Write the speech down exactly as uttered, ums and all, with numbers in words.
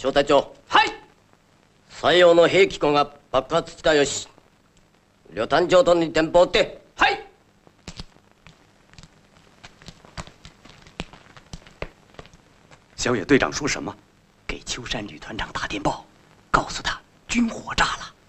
小隊長。 はい。 採用の兵器庫が爆発したよし。旅団長とに電報って。 はい。 小野队长说什么？给秋山旅团长打电报，告诉他军火炸了。